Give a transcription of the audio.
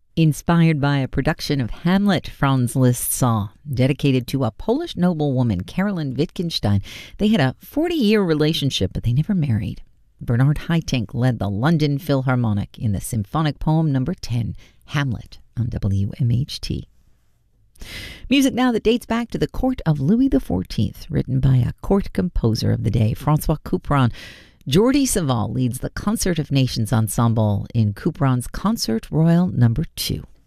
Inspired by a production of Hamlet, Franz Liszt saw. Dedicated to a Polish noblewoman, Karolin Wittgenstein, they had a 40-year relationship, but they never married. Bernard Haitink led the London Philharmonic in the symphonic poem number 10, Hamlet, on WMHT. Music now that dates back to the court of Louis XIV, written by a court composer of the day, Francois Couperin. Jordi Savall leads the Concert of Nations Ensemble in Couperin's Concert Royal number 2.